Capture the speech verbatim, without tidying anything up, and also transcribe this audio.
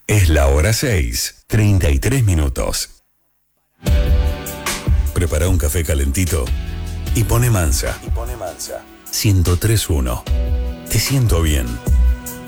Es la hora seis, treinta y tres minutos. Prepara un café calentito y pone Mansa. Y pone Mansa. ciento tres punto uno. Te siento bien.